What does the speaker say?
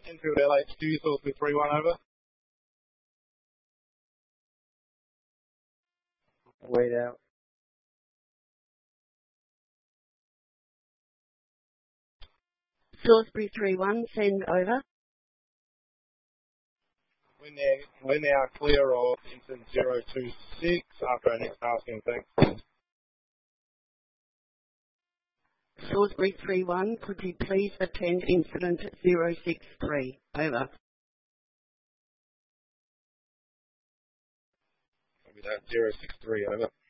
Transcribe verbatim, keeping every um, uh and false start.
Enfield L H Q, Salisbury three one over. Wait out. Salisbury three one, send over. We're now, we're now clear of incident zero two six after our next tasking. Thanks. Salisbury three one, could you please attend incident zero six three? Over. Copy that, zero six three, over.